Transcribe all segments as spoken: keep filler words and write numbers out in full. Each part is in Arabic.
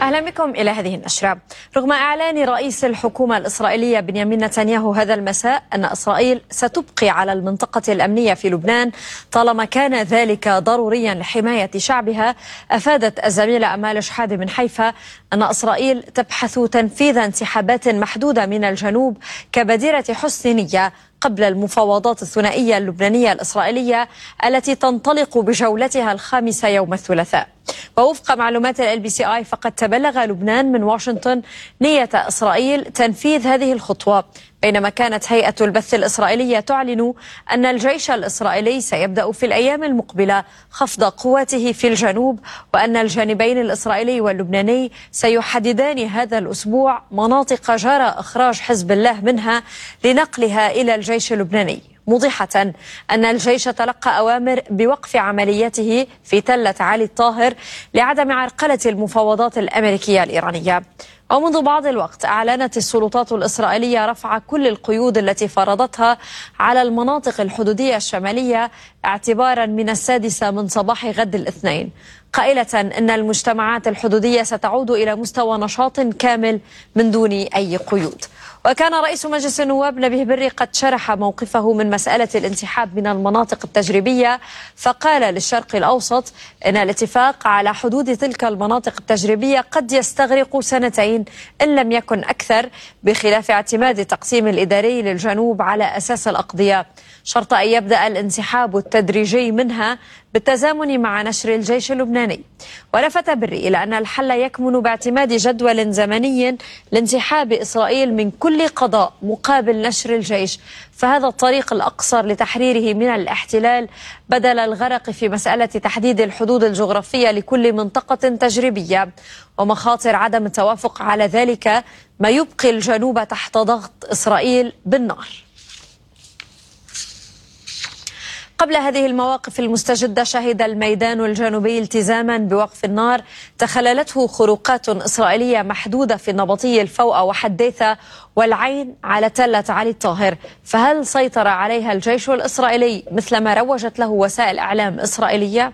أهلا بكم إلى هذه النشرة. رغم إعلان رئيس الحكومة الإسرائيلية بنيامين نتنياهو هذا المساء أن إسرائيل ستبقي على المنطقة الأمنية في لبنان طالما كان ذلك ضروريا لحماية شعبها، أفادت الزميلة أمال شحادة من حيفا أن إسرائيل تبحث تنفيذ انسحابات محدودة من الجنوب كبديرة حسن نية قبل المفاوضات الثنائية اللبنانية الإسرائيلية التي تنطلق بجولتها الخامسة يوم الثلاثاء. ووفق معلومات ال بي سي آي فقد تبلغ لبنان من واشنطن نية إسرائيل تنفيذ هذه الخطوة، بينما كانت هيئة البث الإسرائيلية تعلن أن الجيش الإسرائيلي سيبدأ في الأيام المقبلة خفض قواته في الجنوب، وأن الجانبين الإسرائيلي واللبناني سيحددان هذا الأسبوع مناطق جرى إخراج حزب الله منها لنقلها إلى الجيش اللبناني، موضحة أن الجيش تلقى أوامر بوقف عملياته في تلة علي الطاهر لعدم عرقلة المفاوضات الأمريكية الإيرانية. ومنذ بعض الوقت أعلنت السلطات الإسرائيلية رفع كل القيود التي فرضتها على المناطق الحدودية الشمالية اعتبارا من السادسة من صباح غد الاثنين، قائلة أن المجتمعات الحدودية ستعود إلى مستوى نشاط كامل من دون أي قيود. وكان رئيس مجلس النواب نبيه بري قد شرح موقفه من مسألة الانسحاب من المناطق التجريبية، فقال للشرق الأوسط أن الاتفاق على حدود تلك المناطق التجريبية قد يستغرق سنتين إن لم يكن أكثر، بخلاف اعتماد التقسيم الإداري للجنوب على أساس الأقضية، شرط أن يبدأ الانسحاب التدريجي منها بالتزامن مع نشر الجيش اللبناني. ولفت بري إلى أن الحل يكمن باعتماد جدول زمني لانسحاب إسرائيل من كل قضاء مقابل نشر الجيش، فهذا الطريق الأقصر لتحريره من الاحتلال بدل الغرق في مسألة تحديد الحدود الجغرافية لكل منطقة تجريبية، ومخاطر عدم التوافق على ذلك ما يبقي الجنوب تحت ضغط إسرائيل بالنار. قبل هذه المواقف المستجدة شهد الميدان الجنوبي التزاما بوقف النار تخللته خروقات إسرائيلية محدودة في النبطي الفوأة وحديثة والعين على تلة علي الطاهر، فهل سيطر عليها الجيش الإسرائيلي مثل ما روجت له وسائل إعلام إسرائيلية؟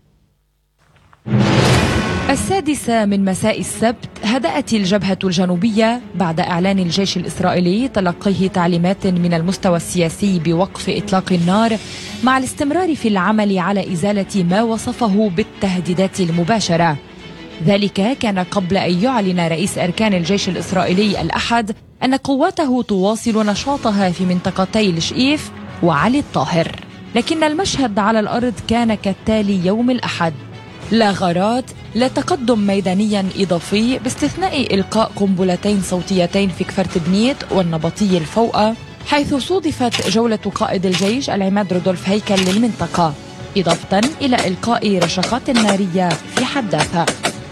السادسة من مساء السبت هدأت الجبهة الجنوبية بعد إعلان الجيش الإسرائيلي تلقيه تعليمات من المستوى السياسي بوقف إطلاق النار، مع الاستمرار في العمل على إزالة ما وصفه بالتهديدات المباشرة. ذلك كان قبل أن يعلن رئيس أركان الجيش الإسرائيلي الأحد أن قواته تواصل نشاطها في منطقتي الشئيف وعلي الطاهر، لكن المشهد على الأرض كان كالتالي يوم الأحد: لا غارات، لا تقدم ميدانيا إضافي باستثناء إلقاء قنبلتين صوتيتين في كفرت بنيت والنبطي الفوأة، حيث صودفت جولة قائد الجيش العماد رودولف هيكل للمنطقة، إضافة إلى إلقاء رشقات نارية في حداثة.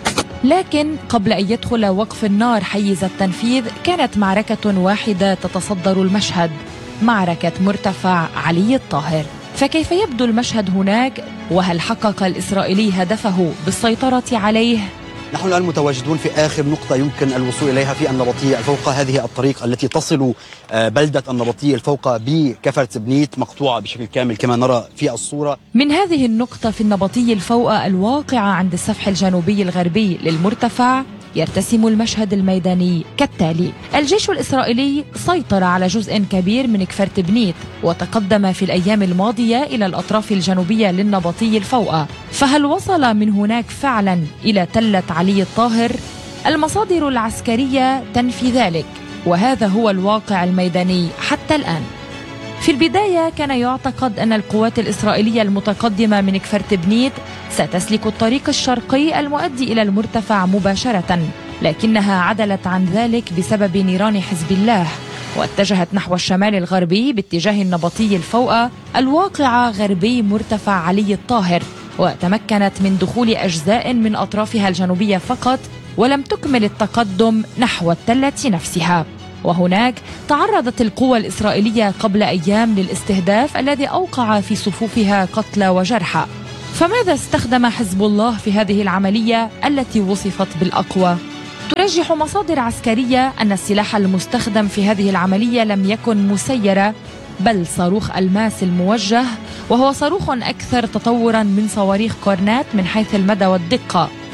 لكن قبل أن يدخل وقف النار حيز التنفيذ كانت معركة واحدة تتصدر المشهد، معركة مرتفع علي الطاهر. فكيف يبدو المشهد هناك؟ وهل حقق الإسرائيلي هدفه بالسيطرة عليه؟ نحن الآن متواجدون في آخر نقطة يمكن الوصول إليها في النبطية الفوقة. هذه الطريق التي تصل بلدة النبطية الفوقة بكفرت بنيت مقطوعة بشكل كامل كما نرى في الصورة. من هذه النقطة في النبطية الفوقة الواقعة عند السفح الجنوبي الغربي للمرتفع يرتسم المشهد الميداني كالتالي: الجيش الإسرائيلي سيطر على جزء كبير من كفرت بنيت وتقدم في الأيام الماضية إلى الأطراف الجنوبية للنبطي الفوقة، فهل وصل من هناك فعلا إلى تلة علي الطاهر؟ المصادر العسكرية تنفي ذلك، وهذا هو الواقع الميداني حتى الآن. في البداية كان يعتقد أن القوات الإسرائيلية المتقدمة من كفرت بنيت ستسلك الطريق الشرقي المؤدي إلى المرتفع مباشرة، لكنها عدلت عن ذلك بسبب نيران حزب الله واتجهت نحو الشمال الغربي باتجاه النبطي الفوقة الواقعة غربي مرتفع علي الطاهر، وتمكنت من دخول أجزاء من أطرافها الجنوبية فقط، ولم تكمل التقدم نحو التلة نفسها. وهناك تعرضت القوى الإسرائيلية قبل أيام للاستهداف الذي أوقع في صفوفها قتلى وجرحى. فماذا استخدم حزب الله في هذه العملية التي وصفت بالأقوى؟ ترجح مصادر عسكرية أن السلاح المستخدم في هذه العملية لم يكن مسيرة، بل صاروخ الماس الموجه، وهو صاروخ أكثر تطورا من صواريخ كورنات من حيث المدى والدقة،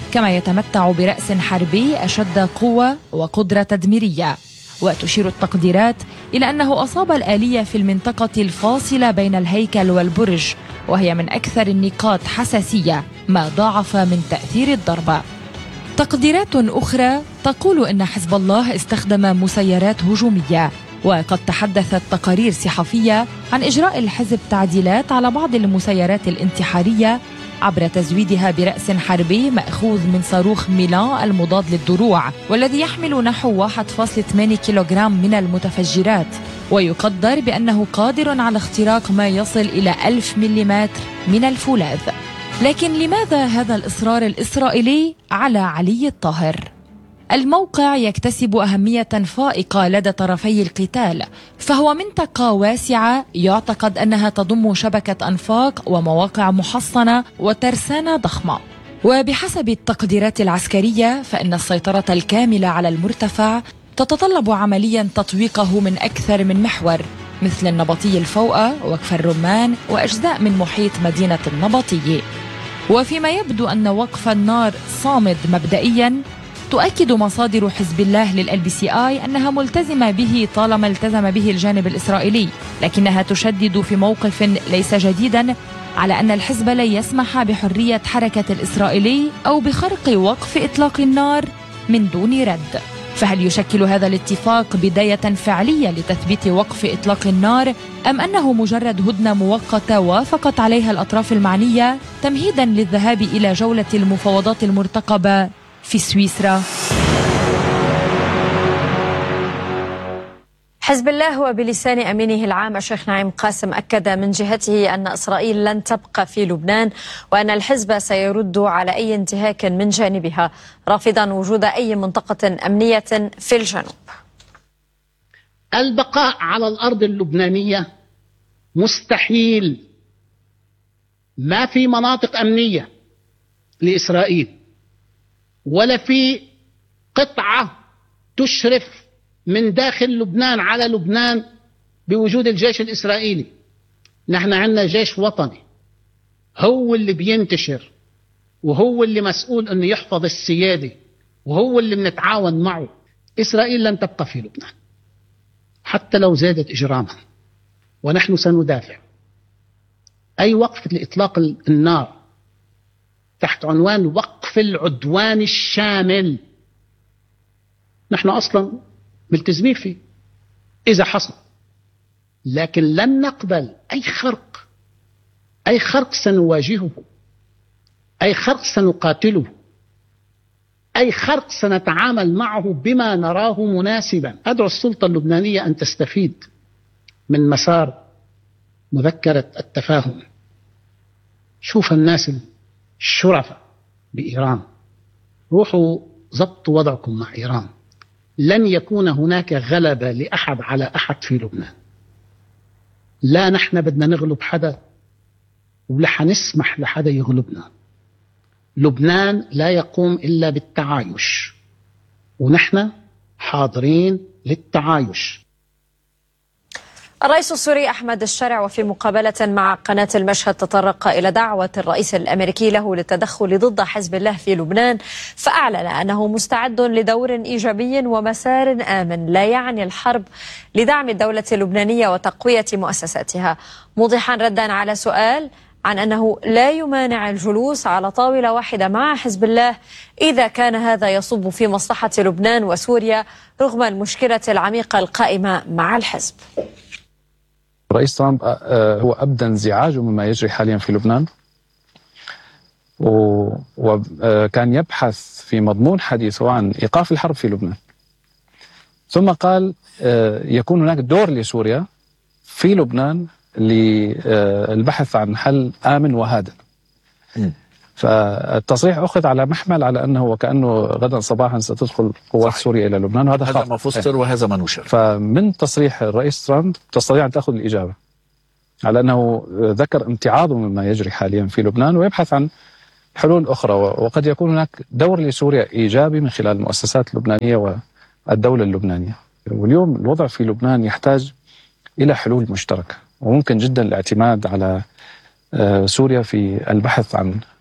كما يتمتع برأس حربي أشد قوة وقدرة تدميرية. وتشير التقديرات إلى أنه أصاب الآلية في المنطقة الفاصلة بين الهيكل والبرج، وهي من أكثر النقاط حساسية، ما ضاعف من تأثير الضربة. تقديرات أخرى تقول أن حزب الله استخدم مسيرات هجومية، وقد تحدثت تقارير صحفية عن إجراء الحزب تعديلات على بعض المسيرات الانتحارية عبر تزويدها برأس حربي مأخوذ من صاروخ ميلان المضاد للدروع، والذي يحمل نحو واحد فاصلة ثمانية كيلوغرام من المتفجرات، ويقدر بأنه قادر على اختراق ما يصل إلى ألف مليمتر من الفولاذ. لكن لماذا هذا الإصرار الإسرائيلي على علي الطاهر؟ الموقع يكتسب أهمية فائقة لدى طرفي القتال، فهو منطقة واسعة يعتقد أنها تضم شبكة أنفاق ومواقع محصنة وترسانة ضخمة. وبحسب التقديرات العسكرية فإن السيطرة الكاملة على المرتفع تتطلب عمليا تطويقه من أكثر من محور، مثل النبطي الفوقة، وكف الرمان، وأجزاء من محيط مدينة النبطي. وفيما يبدو أن وقف النار صامد مبدئيا، تؤكد مصادر حزب الله للال بي سي آي أنها ملتزمة به طالما التزم به الجانب الإسرائيلي، لكنها تشدد في موقف ليس جديدا على أن الحزب لن يسمح بحرية حركة الإسرائيلي أو بخرق وقف إطلاق النار من دون رد. فهل يشكل هذا الاتفاق بداية فعلية لتثبيت وقف إطلاق النار، أم أنه مجرد هدنة مؤقتة وافقت عليها الأطراف المعنية تمهيدا للذهاب إلى جولة المفاوضات المرتقبة في سويسرا؟ حزب الله وبلسان أمينه العام الشيخ نعيم قاسم أكد من جهته أن إسرائيل لن تبقى في لبنان، وأن الحزب سيرد على أي انتهاك من جانبها، رافضا وجود أي منطقة أمنية في الجنوب. البقاء على الأرض اللبنانية مستحيل، ما في مناطق أمنية لإسرائيل، ولا في قطعة تشرف من داخل لبنان على لبنان بوجود الجيش الإسرائيلي. نحن عندنا جيش وطني هو اللي بينتشر، وهو اللي مسؤول أنه يحفظ السيادة، وهو اللي بنتعاون معه. إسرائيل لن تبقى في لبنان حتى لو زادت إجراما، ونحن سندافع. أي وقف لإطلاق النار تحت عنوان وقف العدوان الشامل نحن أصلا ملتزمين فيه إذا حصل، لكن لن نقبل أي خرق. أي خرق سنواجهه، أي خرق سنقاتله، أي خرق سنتعامل معه بما نراه مناسبا. أدعو السلطة اللبنانية أن تستفيد من مسار مذكرة التفاهم. شوف الناس الشرفاء بإيران، روحوا ضبطوا وضعكم مع إيران. لن يكون هناك غلبة لأحد على أحد في لبنان. لا نحن بدنا نغلب حدا، ولا حنسمح لحدا يغلبنا. لبنان لا يقوم إلا بالتعايش، ونحن حاضرين للتعايش. الرئيس السوري أحمد الشرع وفي مقابلة مع قناة المشهد تطرق إلى دعوة الرئيس الأمريكي له للتدخل ضد حزب الله في لبنان، فأعلن أنه مستعد لدور إيجابي ومسار آمن لا يعني الحرب لدعم الدولة اللبنانية وتقوية مؤسساتها، موضحا ردا على سؤال عن أنه لا يمانع الجلوس على طاولة واحدة مع حزب الله إذا كان هذا يصب في مصلحة لبنان وسوريا رغم المشكلة العميقة القائمة مع الحزب. رئيس ترامب هو أبدى انزعاجه مما يجري حاليا في لبنان، وكان يبحث في مضمون حديثه عن إيقاف الحرب في لبنان، ثم قال يكون هناك دور لسوريا في لبنان للبحث عن حل آمن وهادئ. فالتصريح أخذ على محمل على أنه وكأنه غدا صباحا ستدخل قوات سوريا إلى لبنان، وهذا هذا ما فسر وهذا ما نشر. فمن تصريح الرئيس ترامب تستطيع أن تأخذ الإجابة على أنه ذكر امتعاضه مما يجري حاليا في لبنان ويبحث عن حلول أخرى، وقد يكون هناك دور لسوريا إيجابي من خلال المؤسسات اللبنانية والدولة اللبنانية. واليوم الوضع في لبنان يحتاج إلى حلول مشتركة، وممكن جدا الاعتماد على سوريا في البحث عن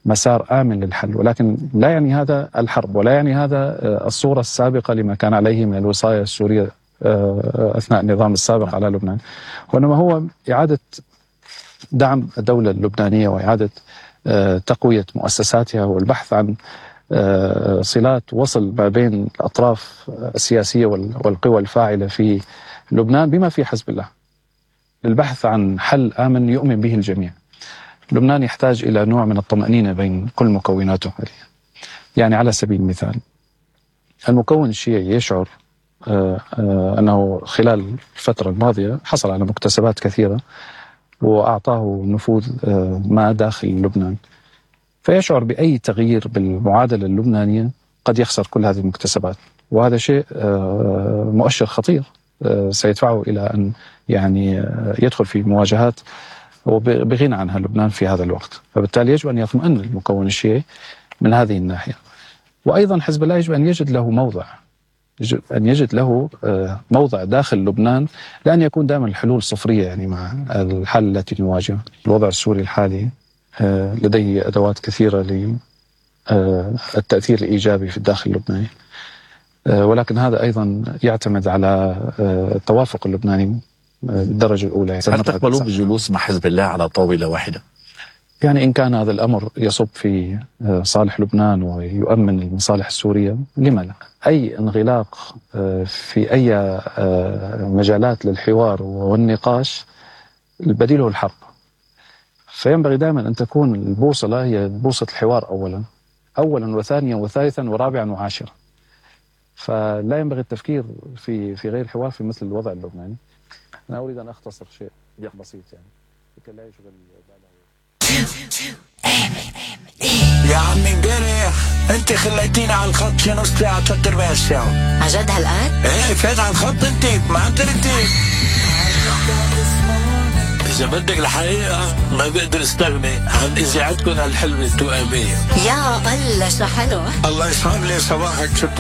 مسار آمن للحل، ولكن لا يعني هذا الحرب، ولا يعني هذا الصورة السابقة لما كان عليه من الوصاية السورية أثناء النظام السابق على لبنان، وإنما هو إعادة دعم الدولة اللبنانية وإعادة تقوية مؤسساتها والبحث عن صلات وصل ما بين الأطراف السياسية والقوى الفاعلة في لبنان بما في حزب الله، للبحث عن حل آمن يؤمن به الجميع. لبنان يحتاج إلى نوع من الطمأنينة بين كل مكوناته. يعني على سبيل المثال المكون الشيعي يشعر أنه خلال الفترة الماضية حصل على مكتسبات كثيرة وأعطاه نفوذ ما داخل لبنان، فيشعر بأي تغيير بالمعادلة اللبنانية قد يخسر كل هذه المكتسبات، وهذا شيء مؤشر خطير سيدفعه إلى أن يعني يدخل في مواجهات وبغنى عنها لبنان في هذا الوقت. فبالتالي يجب أن يطمئن المكون الشيعي من هذه الناحية. وأيضا حزب الله يجب أن يجد له موضع، يجب أن يجد له موضع داخل لبنان، لأن يكون دائما الحلول صفرية يعني مع الحل التي نواجهه. الوضع السوري الحالي لديه أدوات كثيرة للتأثير الإيجابي في الداخل اللبناني، ولكن هذا أيضا يعتمد على التوافق اللبناني بالدرجة الأولى. هل تقبلون بالجلوس مع حزب الله على طاولة واحدة؟ يعني إن كان هذا الأمر يصب في صالح لبنان ويؤمن المصالح السورية لما لا؟ أي انغلاق في أي مجالات للحوار والنقاش البديل هو الحرب. فينبغي دائما أن تكون البوصلة هي بوصلة الحوار أولا أولا وثانيا وثالثا ورابعا وعاشرا. فلا ينبغي التفكير في في غير الحوار في مثل الوضع اللبناني. أنا أريد أن أختصر شيء بسيط يعني لكي لا يشغل باله. يا عمي امبارح انت خليتيني على الخط شنو الساعة ثلاث ارباع الساعة. عن جد هالقد؟ ايه فات على الخط انت ما عم تردي. إذا بدك الحقيقة ما بقدر استغني عن إذاعتكم الحلوة التوأمية. يا الله شو حلو. الله يسعد لي صباحك.